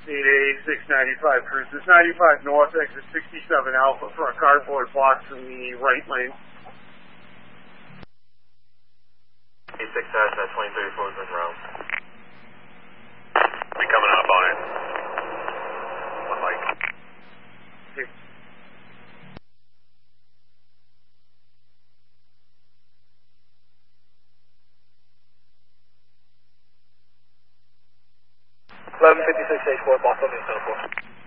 695 cruise. This 95 north, exit 67 Alpha for a cardboard box in the right lane. 86 at 2034 is round. Be coming up on it. One mic. Okay. H4, box on the 4.